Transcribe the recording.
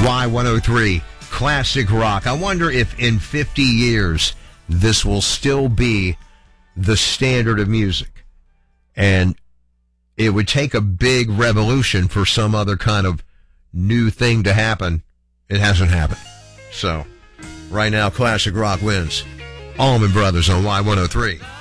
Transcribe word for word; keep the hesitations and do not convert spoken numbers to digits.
Y one oh three, classic rock. I wonder if in fifty years this will still be the standard of music. And it would take a big revolution for some other kind of new thing to happen. It hasn't happened. So, right now, classic rock wins. Allman Brothers on Y one oh three.